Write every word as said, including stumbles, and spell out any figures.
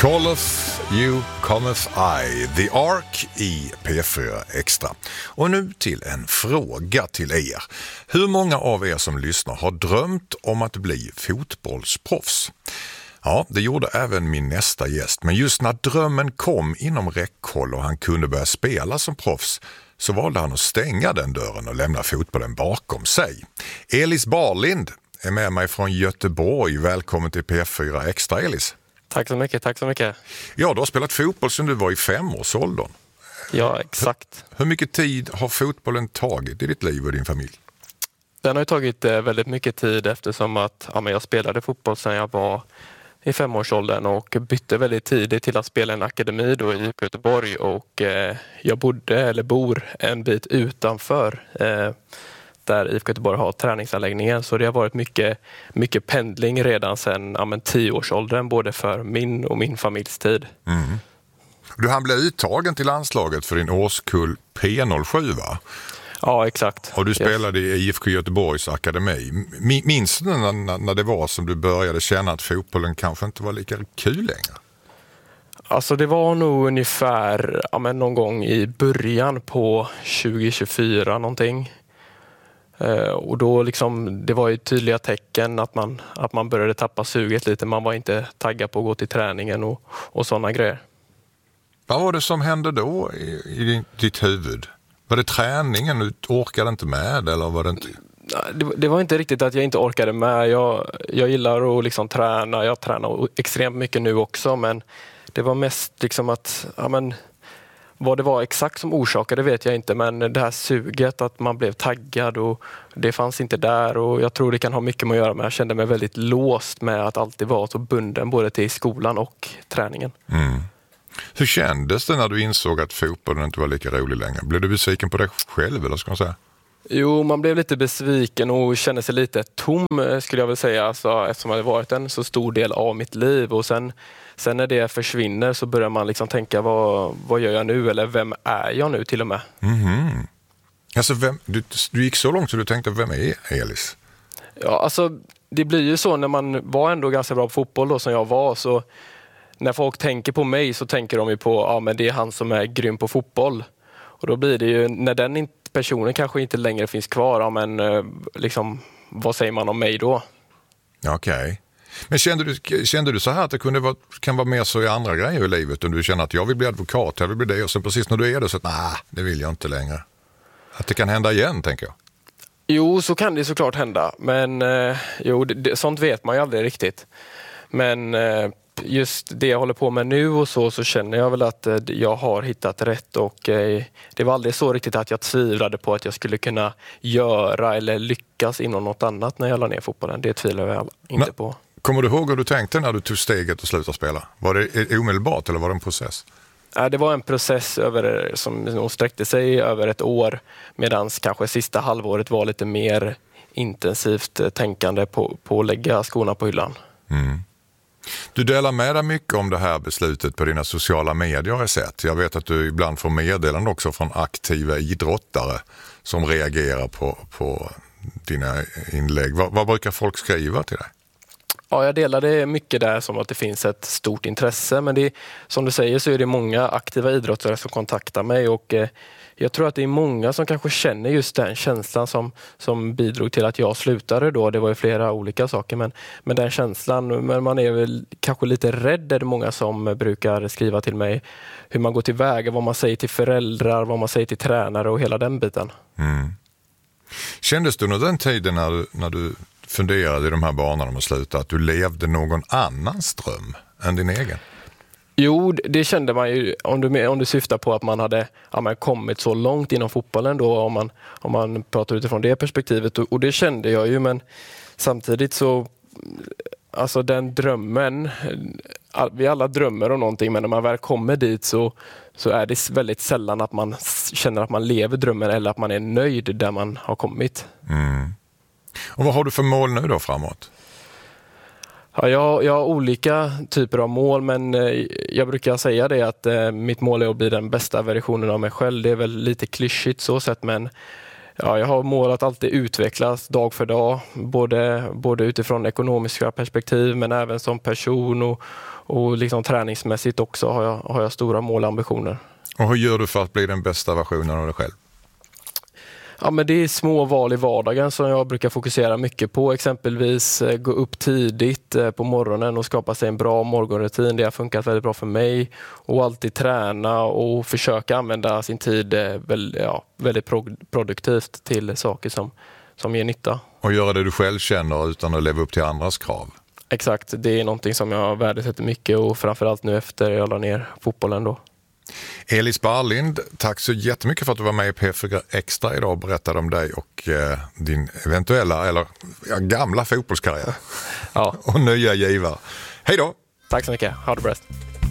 Calleth you cometh I, The Ark i P fyra Extra. Och nu till en fråga till er. Hur många av er som lyssnar har drömt om att bli fotbollsproffs? Ja, det gjorde även min nästa gäst. Men just när drömmen kom inom räckhåll och han kunde börja spela som proffs, så valde han att stänga den dörren och lämna fotbollen bakom sig. Elis Barlind är med mig från Göteborg. Välkommen till P fyra Extra, Elis. Tack så mycket, tack så mycket. Ja, du har spelat fotboll sedan du var i femårsåldern. Ja, exakt. Hur, hur mycket tid har fotbollen tagit i ditt liv och din familj? Den har ju tagit eh, väldigt mycket tid eftersom att ja, men jag spelade fotboll sedan jag var i femårsåldern och bytte väldigt tidigt till att spela en akademi då i Göteborg, och eh, jag bodde eller bor en bit utanför eh, där I F K Göteborg har träningsanläggningen, så det har varit mycket, mycket pendling redan sedan ja, men tioårsåldern, både för min och min familjs tid. Mm. Du hann bli uttagen till landslaget för din årskull P noll sju, va? Ja, exakt. Och du spelade yes. i I F K Göteborgs akademi. Minns du när, när det var som du började känna att fotbollen kanske inte var lika kul längre? Alltså det var nog ungefär ja, men någon gång i början på tjugo tjugofyra någonting. Och då liksom, det var ju tydliga tecken att man, att man började tappa suget lite. Man var inte taggad på att gå till träningen och, och sådana grejer. Vad var det som hände då i, i ditt huvud? Var det träningen du orkade inte med, eller var det inte? Det, det var inte riktigt att jag inte orkade med. Jag, jag gillar att liksom träna. Jag tränar extremt mycket nu också, men det var mest liksom att ja, men, vad det var exakt som orsakade vet jag inte, men det här suget att man blev taggad och det fanns inte där, och jag tror det kan ha mycket med att göra med. Jag kände mig väldigt låst med att alltid vara så bunden både till skolan och träningen. Mm. Hur kändes det när du insåg att fotbollen inte var lika rolig längre? Blev du besviken på dig själv, eller ska man säga? Jo, man blev lite besviken och kände sig lite tom, skulle jag väl säga, alltså, eftersom det varit en så stor del av mitt liv. Och sen, sen när det försvinner så börjar man liksom tänka, vad, vad gör jag nu? Eller vem är jag nu till och med? Mm-hmm. Alltså, vem, du, du gick så långt så du tänkte, vem är Elis? Ja, alltså det blir ju så när man var ändå ganska bra på fotboll då, som jag var, så när folk tänker på mig så tänker de ju på, ja men det är han som är grym på fotboll. Och då blir det ju, när den personen kanske inte längre finns kvar, ja men liksom, vad säger man om mig då? Okej. Okay. Men kände du, kände du så här att det kunde vara, kan vara mer så i andra grejer i livet, om du känner att jag vill bli advokat, jag vill bli det, och sen precis när du är det så att nej, det vill jag inte längre. Att det kan hända igen, tänker jag. Jo, så kan det såklart hända. Men eh, jo, det, det, sånt vet man ju aldrig riktigt. Men eh, just det jag håller på med nu och så, så känner jag väl att eh, jag har hittat rätt, och eh, det var aldrig så riktigt att jag tvivlade på att jag skulle kunna göra eller lyckas inom något annat när jag la ner fotbollen. Det tvivlar jag inte Men, på. Kommer du ihåg hur du tänkte när du tog steget och slutade spela? Var det omedelbart eller var det en process? Det var en process över, som nog sträckte sig över ett år, medan kanske sista halvåret var lite mer intensivt tänkande på, på att lägga skorna på hyllan. Mm. Du delar med dig mycket om det här beslutet på dina sociala medier, har jag sett. Jag vet att du ibland får meddelande också från aktiva idrottare som reagerar på, på dina inlägg. Vad, vad brukar folk skriva till dig? Ja, jag delar det mycket där som att det finns ett stort intresse, men det, som du säger så är det många aktiva idrottare som kontaktar mig, och eh, jag tror att det är många som kanske känner just den känslan som, som bidrog till att jag slutade då. Det var ju flera olika saker, men, men den känslan, men man är väl kanske lite rädd, är det många som brukar skriva till mig hur man går tillväga, vad man säger till föräldrar, vad man säger till tränare och hela den biten. Mm. Kändes du under den tiden när du, när du funderade i de här banorna om att sluta, att du levde någon annans dröm än din egen? Jo, det kände man ju, om du, om du syftar på att man hade ja, man kommit så långt inom fotbollen då, om man, om man pratar utifrån det perspektivet, och, och det kände jag ju, men samtidigt så, alltså den drömmen, all, vi alla drömmer om någonting, men när man väl kommer dit så, så är det väldigt sällan att man känner att man lever drömmen, eller att man är nöjd där man har kommit. Mm. Och vad har du för mål nu då framåt? Ja, jag, jag har olika typer av mål, men eh, jag brukar säga det att eh, mitt mål är att bli den bästa versionen av mig själv. Det är väl lite klyschigt så sett, men Ja, jag har mål att alltid utvecklas dag för dag, både, både utifrån ekonomiska perspektiv men även som person och, och liksom träningsmässigt också har jag, har jag stora mål och ambitioner. Och hur gör du för att bli den bästa versionen av dig själv? Ja, men det är små val i vardagen som jag brukar fokusera mycket på. Exempelvis eh, gå upp tidigt eh, på morgonen och skapa sig en bra morgonrutin. Det har funkat väldigt bra för mig. Och alltid träna och försöka använda sin tid eh, väl, ja, väldigt pro- produktivt till saker som, som ger nytta. Och göra det du själv känner utan att leva upp till andras krav. Exakt, det är någonting som jag värdesätter mycket och framförallt nu efter jag la ner fotbollen då. Elis Barlind, tack så jättemycket för att du var med i P fyra Extra idag och berättade om dig och eh, din eventuella, eller ja, gamla fotbollskarriär. Ja. Och nya givare. Hej då! Tack så mycket, ha det bäst.